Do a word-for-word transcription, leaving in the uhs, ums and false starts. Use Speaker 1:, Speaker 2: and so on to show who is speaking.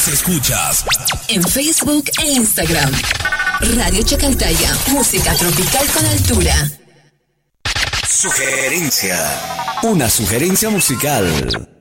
Speaker 1: escuchas
Speaker 2: en Facebook e Instagram. Radio Chacaltaya, música tropical con altura.
Speaker 1: Sugerencia. Una sugerencia musical.